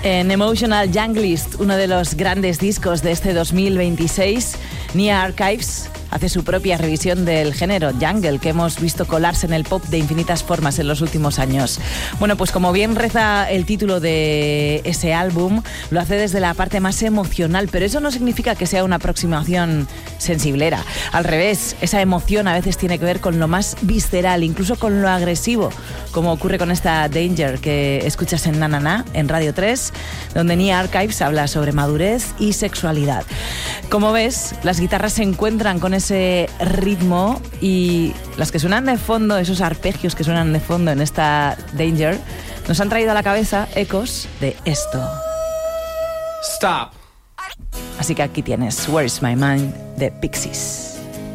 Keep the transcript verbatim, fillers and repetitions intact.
En Emotional Junglist, uno de los grandes discos de este dos mil veintiséis, Nia Archives hace su propia revisión del género jungle que hemos visto colarse en el pop de infinitas formas en los últimos años. Bueno, pues como bien reza el título de ese álbum, lo hace desde la parte más emocional, pero eso no significa que sea una aproximación sensiblera. Al revés, esa emoción a veces tiene que ver con lo más visceral, incluso con lo agresivo, como ocurre con esta Danger que escuchas en Na Na Na, en Radio tres, donde Nia Archives habla sobre madurez y sexualidad. Como ves, las guitarras se encuentran con ese ritmo y las que suenan de fondo, esos arpegios que suenan de fondo en esta Danger, nos han traído a la cabeza ecos de esto. Stop. Así que aquí tienes Where's My Mind de Pixies.